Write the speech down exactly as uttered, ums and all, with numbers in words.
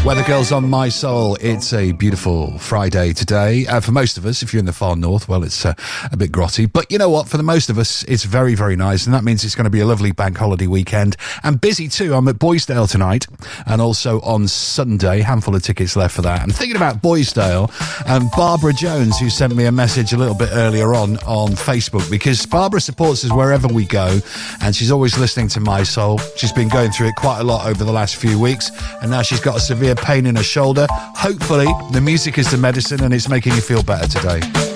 Weather Girls on My Soul. It's a beautiful Friday today. Uh, for most of us, if you're in the far north, well, it's uh, a bit grotty. But you know what? For the most of us, it's very, very nice. And that means it's going to be a lovely bank holiday weekend. And busy too. I'm at Boysdale tonight and also on Sunday. Handful of tickets left for that. I'm thinking about Boysdale and Barbara Jones, who sent me a message a little bit earlier on on Facebook, because Barbara supports us wherever we go. And she's always listening to My Soul. She's been going through it quite a lot over the last few weeks. And now she's got a severe pain in her shoulder. Hopefully the music is the medicine and it's making you feel better today.